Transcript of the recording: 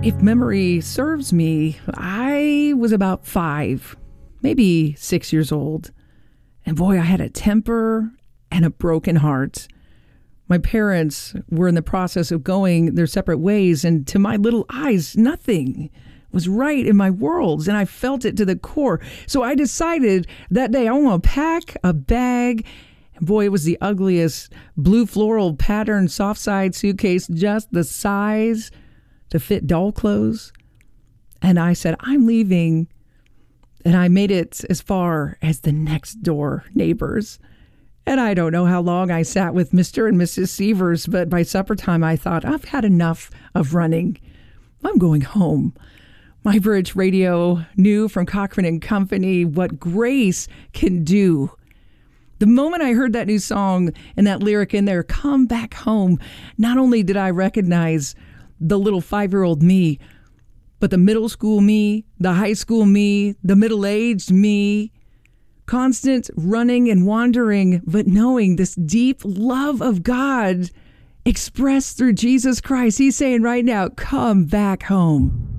If memory serves me, I was about 5, maybe 6 years old. And boy, I had a temper and a broken heart. My parents were in the process of going their separate ways, and to my little eyes, nothing was right in my worlds, and I felt it to the core. So I decided that day I want to pack a bag. And boy, it was the ugliest blue floral pattern soft side suitcase, just the size to fit doll clothes. And I said, I'm leaving. And I made it as far as the next door neighbors. And I don't know how long I sat with Mr. and Mrs. Sievers, but by supper time I thought, I've had enough of running. I'm going home. My Bridge Radio knew from Cochran and Company what grace can do. The moment I heard that new song and that lyric in there, come back home, not only did I recognize the little 5-year-old me, but the middle school me, the high school me, the middle-aged me, constant running and wandering, but knowing this deep love of God expressed through Jesus Christ. He's saying right now, come back home.